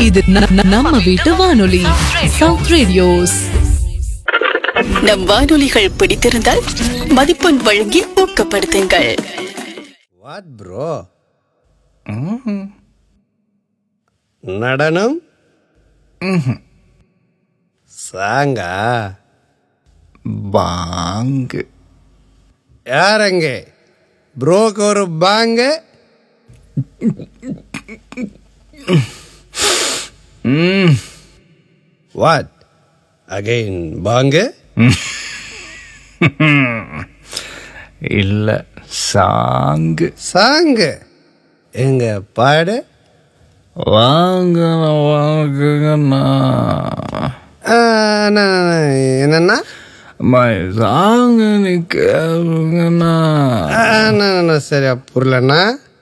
இது நம்ம வீட்டு வானொலி சவுத் ரேடியோஸ். நம் வானொலிகள் பிடித்திருந்தால் மதிப்பெண் வழங்கி ஊக்கப்படுத்துங்கள். What bro? நடனம் சாங்கா பாங்கு. யாரங்க ப்ரோக்கு ஒரு பாங்கு? வாட் அகைன் பாங்கு? இல்ல சாங்கு. சாங்கு எங்க பாடு? வாங்க வாங்குங்கண்ணா. என்னன்னா சாங்கு நீ கேளுங்கண்ணா. சரியா புரியலண்ணா.